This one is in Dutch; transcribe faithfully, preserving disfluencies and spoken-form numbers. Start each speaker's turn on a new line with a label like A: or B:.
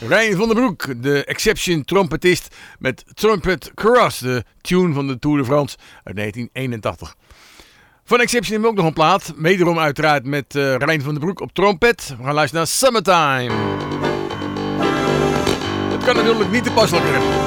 A: Rijn van den Broek, de Exception trompetist met Trumpet Cross, de tune van de Tour de France uit negentien eenentachtig. Van Exception hebben we ook nog een plaat, wederom uiteraard met uh, Rijn van den Broek op trompet. We gaan luisteren naar Summertime. Het kan natuurlijk niet toepasselijker.